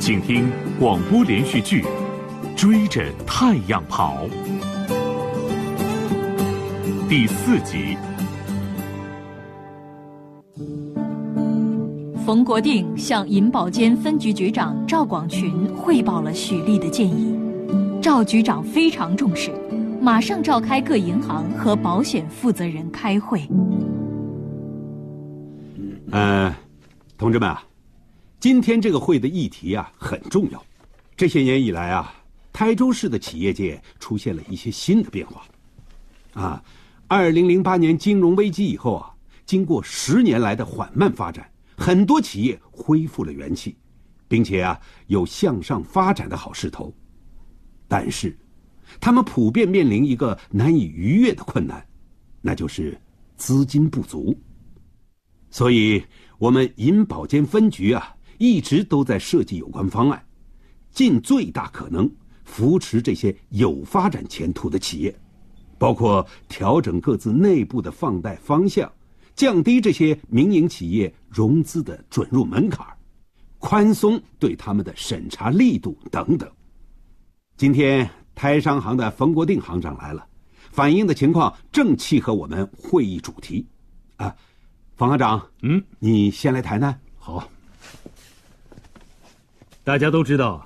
请听广播连续剧《追着太阳跑》第4集。 冯国定向银保监分局局长赵广群汇报了许丽的建议，赵局长非常重视，马上召开各银行和保险负责人开会。 同志们啊，今天这个会的议题啊很重要。这些年以来啊，台州市的企业界出现了一些新的变化。2008年金融危机以后啊，经过10年来的缓慢发展，很多企业恢复了元气，并且啊有向上发展的好势头。但是，他们普遍面临一个难以逾越的困难，那就是资金不足。所以，我们银保监分局啊，一直都在设计有关方案，尽最大可能扶持这些有发展前途的企业，包括调整各自内部的放贷方向，降低这些民营企业融资的准入门槛，宽松对他们的审查力度等等。今天台商行的冯国定行长来了，反映的情况正契合我们会议主题。冯行长， 你先来谈谈。 好。大家都知道，